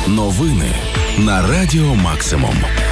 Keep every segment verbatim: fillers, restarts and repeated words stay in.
Новини на Радіо Максимум.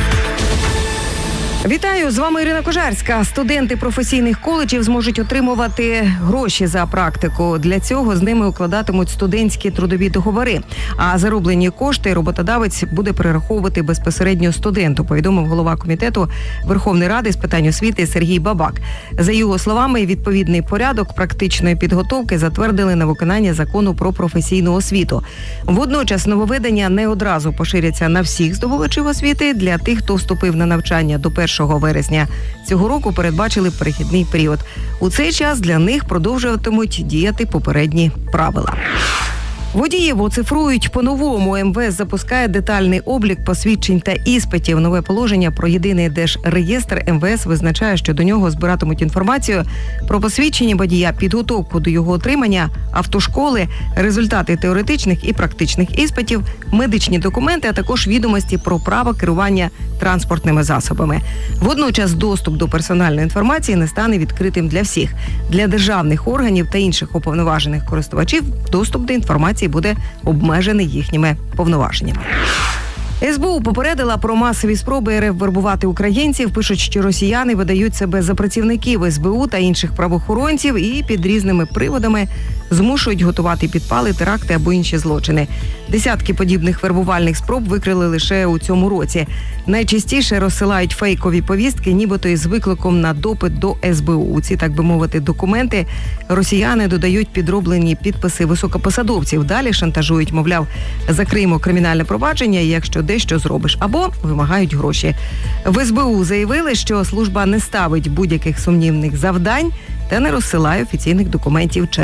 Вітаю, з вами Ірина Кожарська. Студенти професійних коледжів зможуть отримувати гроші за практику. Для цього з ними укладатимуть студентські трудові договори. А зароблені кошти роботодавець буде перераховувати безпосередньо студенту, повідомив голова комітету Верховної Ради з питань освіти Сергій Бабак. За його словами, відповідний порядок практичної підготовки затвердили на виконання закону про професійну освіту. Водночас нововведення не одразу поширяться на всіх здобувачів освіти. Для тих, хто вступив на навчання до першого вересня цього року, передбачили перехідний період. У цей час для них продовжуватимуть діяти попередні правила. Водіїв оцифрують по-новому. ем ве ес запускає детальний облік посвідчень та іспитів. Нове положення про єдиний держреєстр ем ве ес визначає, що до нього збиратимуть інформацію про посвідчення водія, підготовку до його отримання, автошколи, результати теоретичних і практичних іспитів, медичні документи, а також відомості про право керування транспортними засобами. Водночас доступ до персональної інформації не стане відкритим для всіх. Для державних органів та інших уповноважених користувачів доступ до інформації буде обмежений їхніми повноваженнями. ес бе у попередила про масові спроби РФ вербувати українців. Пишуть, що росіяни видають себе за працівників ес бе у та інших правоохоронців і під різними приводами змушують готувати підпали, теракти або інші злочини. Десятки подібних вербувальних спроб викрили лише у цьому році. Найчастіше розсилають фейкові повістки, нібито із викликом на допит до ес бе у. У ці, так би мовити, документи росіяни додають підроблені підписи високопосадовців. Далі шантажують, мовляв, закриємо кримінальне провадження, якщо дещо зробиш, або вимагають гроші. В ес бе у заявили, що служба не ставить будь-яких сумнівних завдань та не розсилає офіційних документів через